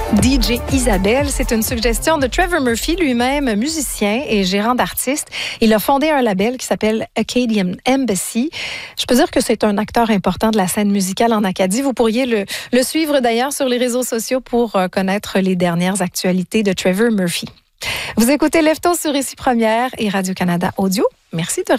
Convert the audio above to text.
DJ Isabelle, c'est une suggestion de Trevor Murphy, lui-même musicien et gérant d'artistes. Il a fondé un label qui s'appelle Acadian Embassy. Je peux dire que c'est un acteur important de la scène musicale en Acadie. Vous pourriez le suivre d'ailleurs sur les réseaux sociaux pour connaître les dernières actualités de Trevor Murphy. Vous écoutez Lève-Tôt sur Ici Première et Radio-Canada Audio. Merci de